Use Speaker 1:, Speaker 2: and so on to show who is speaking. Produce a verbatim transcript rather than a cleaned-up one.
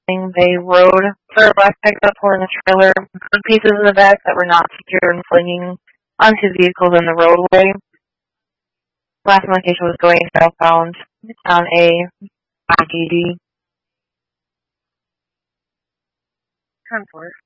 Speaker 1: They rode for a black pickup or in a trailer, put pieces in the back that were not secure and flinging onto vehicles in the roadway. Last location was going southbound on a I D D.
Speaker 2: ten four.